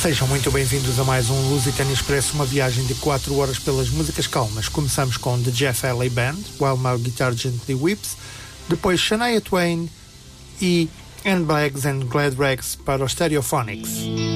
Sejam muito bem-vindos a mais um Lusitano Expresso, uma viagem de 4 horas pelas músicas calmas. Começamos com The Jeff Haley Band, While My Guitar Gently Weeps, depois Shania Twain e Handbags and Glad Rags para os Stereophonics.